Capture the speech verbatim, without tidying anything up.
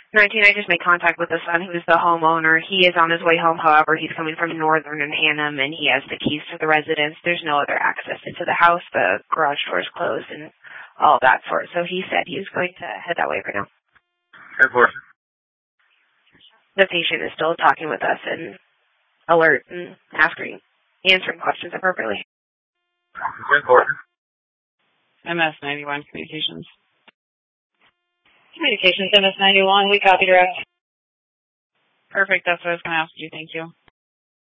nineteen, I just made contact with the son who's the homeowner. He is on his way home, however, he's coming from northern and Hannum, and he has the keys to the residence. There's no other access into the house. The garage door is closed and all that sort. So he said he was going to head that way right now. ten four. The patient is still talking with us and alert and asking, answering questions appropriately. ten four. M S ninety-one Communications. Communications, M S ninety-one, we copy direct. Perfect, that's what I was going to ask you. Thank you.